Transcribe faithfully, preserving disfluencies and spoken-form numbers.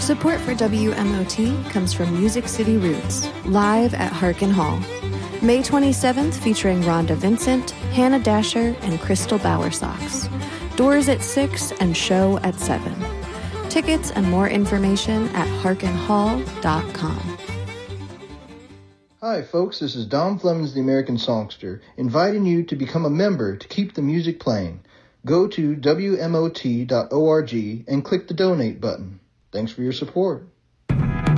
Support for W M O T comes from Music City Roots, live at Harkin Hall. May twenty-seventh, featuring Rhonda Vincent, Hannah Dasher, and Crystal Bowersox. Doors at six and show at seven. Tickets and more information at harkin hall dot com. Hi folks, this is Dom Flemons, the American Songster, inviting you to become a member to keep the music playing. Go to W M O T dot org and click the donate button. Thanks for your support.